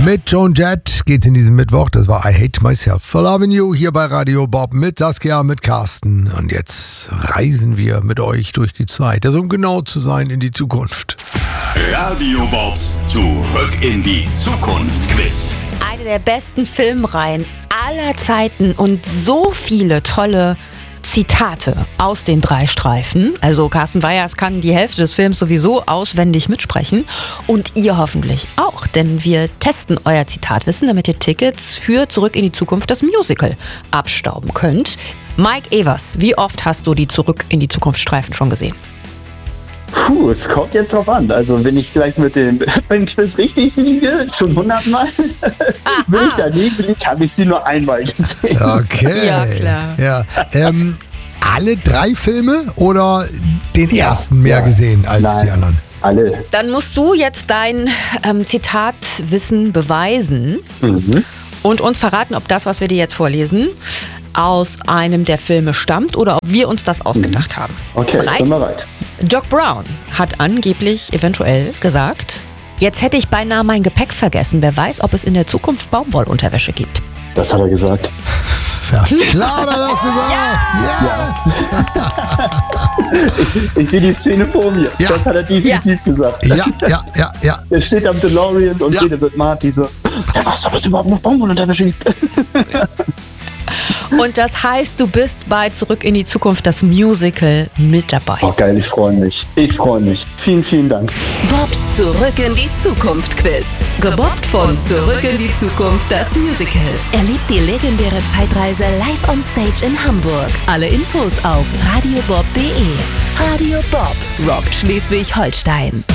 Mit Joan Jett geht's in diesem Mittwoch. Das war I Hate Myself for Loving You hier bei Radio Bob mit Saskia, mit Carsten. Und jetzt reisen wir mit euch durch die Zeit. Also um genau zu sein, in die Zukunft. Radio Bobs Zurück in die Zukunft Quiz. Eine der besten Filmreihen aller Zeiten und so viele tolle Zitate aus den 3 Streifen. Also Carsten Weyers kann die Hälfte des Films sowieso auswendig mitsprechen und ihr hoffentlich auch, denn wir testen euer Zitatwissen, damit ihr Tickets für Zurück in die Zukunft, das Musical, abstauben könnt. Mike Evers, wie oft hast du die Zurück in die Zukunft Streifen schon gesehen? Es kommt jetzt drauf an. Also wenn ich gleich mit dem Quiz richtig liege, schon 100 Mal, wenn ich daneben liege, habe ich sie nur einmal gesehen. Okay. Ja, klar. Ja. Alle 3 Filme oder den ersten mehr gesehen als die anderen? Alle. Dann musst du jetzt dein Zitatwissen beweisen und uns verraten, ob das, was wir dir jetzt vorlesen, aus einem der Filme stammt oder ob wir uns das ausgedacht haben. Okay, ich bin bereit. Doc Brown hat angeblich eventuell gesagt, jetzt hätte ich beinahe mein Gepäck vergessen. Wer weiß, ob es in der Zukunft Baumwollunterwäsche gibt. Das hat er gesagt. Ja, klar, hat er das gesagt. Yes! Ich sehe die Szene vor mir. Ja. Das hat er definitiv gesagt. Ja. Er steht am DeLorean und redet mit Marty so, der weiß, ob es überhaupt noch Baumwollunterwäsche gibt. Und das heißt, du bist bei Zurück in die Zukunft, das Musical, mit dabei. Oh geil, ich freue mich. Vielen, vielen Dank. Bobs Zurück in die Zukunft Quiz. Gebobbt von Zurück in die Zukunft, das Musical. Erlebt die legendäre Zeitreise live on stage in Hamburg. Alle Infos auf radiobob.de. Radio Bob rockt Schleswig-Holstein.